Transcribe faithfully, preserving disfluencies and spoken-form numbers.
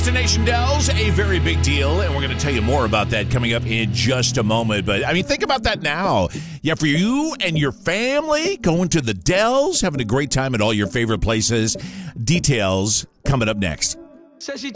Destination Dells, a very big deal, and we're going to tell you more about that coming up in just a moment. But, I mean, think about that now. Yeah, for you and your family, going to the Dells, having a great time at all your favorite places. Details coming up next. Says she